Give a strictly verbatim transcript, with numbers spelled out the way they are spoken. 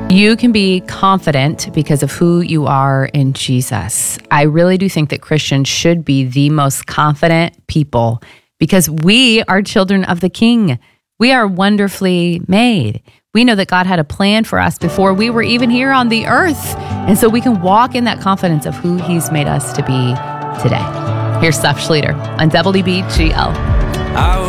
You can be confident because of who you are in Jesus. I really do think that Christians should be the most confident people because we are children of the King. We are wonderfully made. We know that God had a plan for us before we were even here on the earth. And so we can walk in that confidence of who He's made us to be today. Here's Steph Schlueter on W D B G L.